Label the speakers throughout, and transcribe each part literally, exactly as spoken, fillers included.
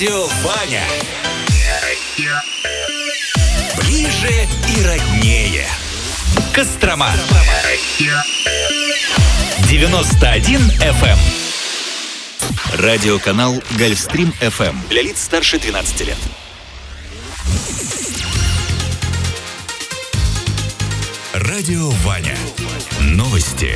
Speaker 1: Радио Ваня. Ближе и роднее. Кострома. девяносто один эф эм. Радиоканал Гольфстрим эф эм. Для лиц старше двенадцати лет. Радио Ваня. Новости.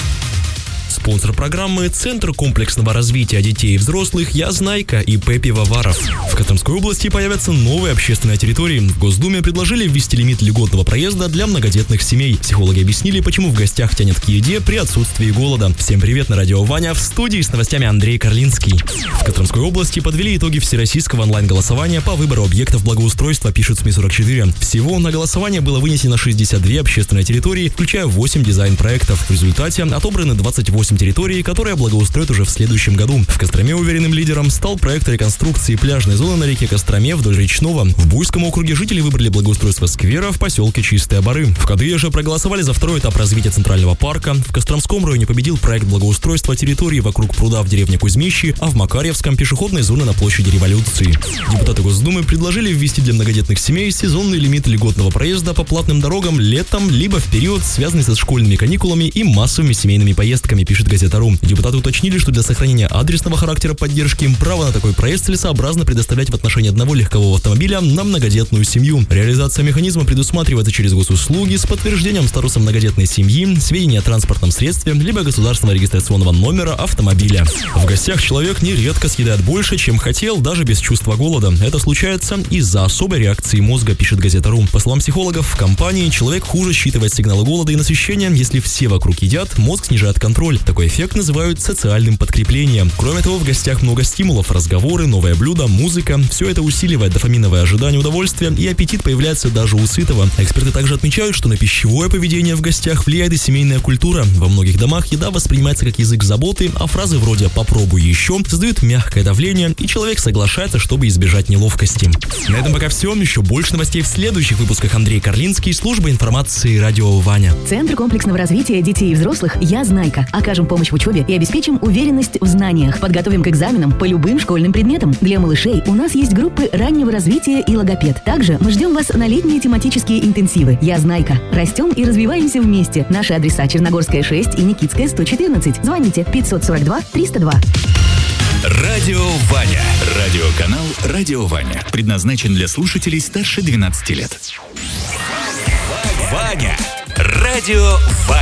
Speaker 2: Спонсор программы — Центр комплексного развития детей и взрослых «Я Знайка» и Пеппи Ваваров. В Костромской области появятся новые общественные территории. В Госдуме предложили ввести лимит льготного проезда для многодетных семей. Психологи объяснили, почему в гостях тянет к еде при отсутствии голода. Всем привет, на радио Ваня, в студии с новостями Андрей Карлинский. В Костромской области подвели итоги всероссийского онлайн-голосования по выбору объектов благоустройства, пишет СМИ сорок четыре. Всего на голосование было вынесено шестьдесят две общественные территории, включая восемь дизайн-проектов. В результате отобраны двадцать восемь территорий, которые благоустроят уже в следующем году. В Костроме уверенным лидером стал проект реконструкции пляжной зоны на реке Костроме вдоль Речного. В Буйском округе жители выбрали благоустройство сквера в поселке Чистые Бары. В Кадые же проголосовали за второй этап развития Центрального парка. В Костромском районе победил проект благоустройства территории вокруг пруда в деревне Кузьмищи, а в Макарьевском — пешеходной зоны на площади Революции. Депутаты Госдумы предложили ввести для многодетных семей сезонный лимит льготного проезда по платным дорогам летом, либо в период, связанный со школьными каникулами и массовыми семейными поездками, пишет газета.ру. Депутаты уточнили, что для сохранения адресного характера поддержки им право на такой проезд целесообразно предоставлять в отношении одного легкового автомобиля на многодетную семью. Реализация механизма предусматривается через госуслуги с подтверждением статуса многодетной семьи, сведения о транспортном средстве, либо государственного регистрационного номера автомобиля. В гостях человек нередко съедает больше, чем хотел, даже без чувства голода. Это случается из-за особой реакции мозга, пишет газета.ру. По словам психологов, в компании человек хуже считывает сигналы голода и насыщения. Если все вокруг едят, мозг снижает контроль. Такой эффект называют социальным подкреплением. Кроме того, в гостях много стимулов: разговоры, новое блюдо, музыка. Все это усиливает дофаминовое ожидание удовольствия, и аппетит появляется даже у сытого. Эксперты также отмечают, что на пищевое поведение в гостях влияет и семейная культура. Во многих домах еда воспринимается как язык заботы, а фразы вроде «попробуй еще» создают мягкое давление, и человек соглашается, чтобы избежать неловкости. На этом пока все. Еще больше новостей в следующих выпусках. Андрей Карлинский, служба информации радио Ваня.
Speaker 3: Центр комплексного развития детей и взрослых «Я Знайка». Окажем помощь в учебе и обеспечим уверенность в знаниях. Подготовим к экзаменам по любым школьным предметам. Для малышей у нас есть группы раннего развития и логопед. Также мы ждем вас на летние тематические интенсивы. «Я Знайка». Растем и развиваемся вместе. Наши адреса: Черногорская, шесть и Никитская, сто четырнадцать. Звоните пятьсот сорок два триста два.
Speaker 1: Радио Ваня. Радиоканал Радио Ваня. Предназначен для слушателей старше двенадцати лет. Ваня. Радио Ваня.